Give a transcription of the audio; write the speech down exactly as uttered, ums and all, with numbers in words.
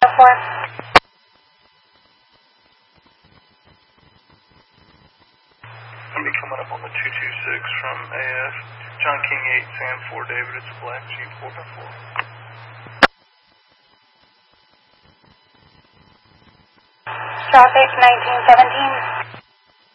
four. I'll be coming up on the two two six from A F. John King eight, Sam four, David, it's a black Jeep four by four. Traffic nineteen seventeen.